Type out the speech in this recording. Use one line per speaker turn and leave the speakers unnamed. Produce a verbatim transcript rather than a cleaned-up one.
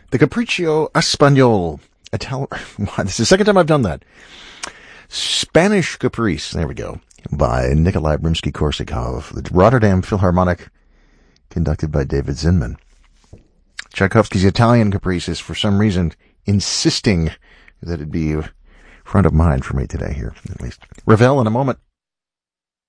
The Capriccio Espagnol. Ital- this is the second time I've done that. Spanish Caprice. There we go. By Nikolai Rimsky-Korsakov. The Rotterdam Philharmonic, conducted by David Zinman. Tchaikovsky's Italian Caprice is, for some reason, insisting that it be front of mind for me today here, at least. Ravel in a moment.